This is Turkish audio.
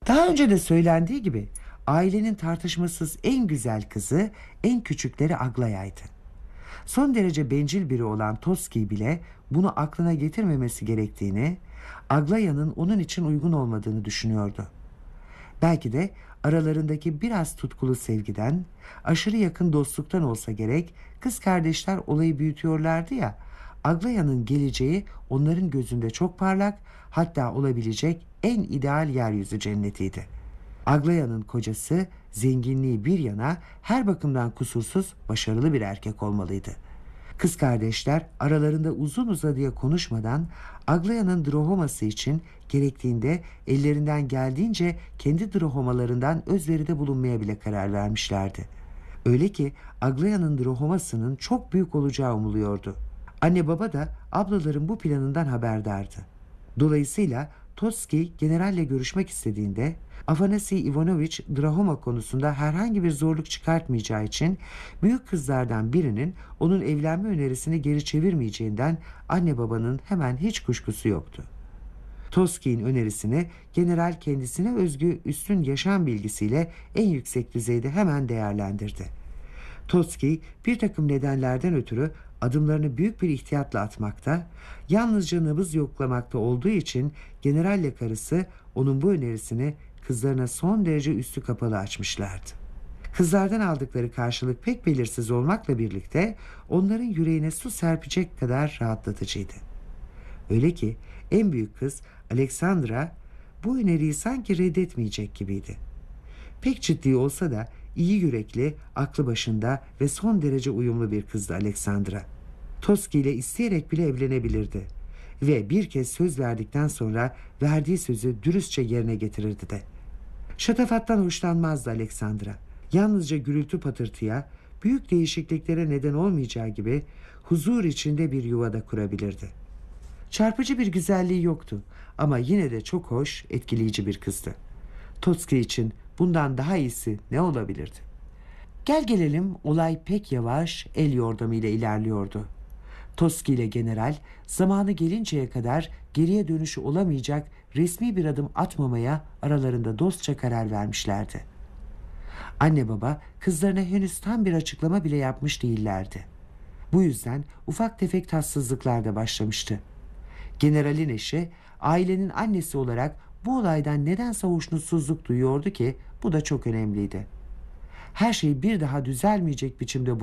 Daha önce de söylendiği gibi ailenin tartışmasız en güzel kızı, en küçükleri Aglaya'ydı. Son derece bencil biri olan Toski bile bunu aklına getirmemesi gerektiğini, Aglaya'nın onun için uygun olmadığını düşünüyordu. Belki de aralarındaki biraz tutkulu sevgiden, aşırı yakın dostluktan olsa gerek, kız kardeşler olayı büyütüyorlardı ya. Aglaya'nın geleceği onların gözünde çok parlak, hatta olabilecek en ideal yeryüzü cennetiydi. Aglaya'nın kocası zenginliği bir yana her bakımdan kusursuz, başarılı bir erkek olmalıydı. Kız kardeşler aralarında uzun uzadıya konuşmadan Aglaya'nın drohoması için gerektiğinde ellerinden geldiğince kendi drohomalarından özveride bulunmaya bile karar vermişlerdi. Öyle ki Aglaya'nın drohomasının çok büyük olacağı umuluyordu. Anne baba da ablaların bu planından haberdardı. Dolayısıyla Toski generalle görüşmek istediğinde Afanasi Ivanoviç Drahoma konusunda herhangi bir zorluk çıkartmayacağı için büyük kızlardan birinin onun evlenme önerisini geri çevirmeyeceğinden anne babanın hemen hiç kuşkusu yoktu. Toski'nin önerisini general kendisine özgü üstün yaşam bilgisiyle en yüksek düzeyde hemen değerlendirdi. Toski bir takım nedenlerden ötürü adımlarını büyük bir ihtiyatla atmakta, yalnızca nabız yoklamakta olduğu için generalle karısı onun bu önerisini kızlarına son derece üstü kapalı açmışlardı. Kızlardan aldıkları karşılık pek belirsiz olmakla birlikte onların yüreğine su serpecek kadar rahatlatıcıydı. Öyle ki en büyük kız Alexandra bu öneriyi sanki reddetmeyecek gibiydi. Pek ciddi olsa da iyi yürekli, aklı başında ve son derece uyumlu bir kızdı Alexandra. Toski ile isteyerek bile evlenebilirdi. Ve bir kez söz verdikten sonra verdiği sözü dürüstçe yerine getirirdi de. Şatafattan hoşlanmazdı Alexandra. Yalnızca gürültü patırtıya, büyük değişikliklere neden olmayacağı gibi huzur içinde bir yuvada kurabilirdi. Çarpıcı bir güzelliği yoktu ama yine de çok hoş, etkileyici bir kızdı. Toski için bundan daha iyisi ne olabilirdi? Gel gelelim olay pek yavaş, el yordamıyla ilerliyordu. Toski ile general zamanı gelinceye kadar geriye dönüşü olamayacak resmi bir adım atmamaya aralarında dostça karar vermişlerdi. Anne baba kızlarına henüz tam bir açıklama bile yapmış değillerdi. Bu yüzden ufak tefek tatsızlıklar da başlamıştı. Generalin eşi ailenin annesi olarak bu olaydan nedense hoşnutsuzluk duyuyordu ki bu da çok önemliydi. Her şey bir daha düzelmeyecek biçimde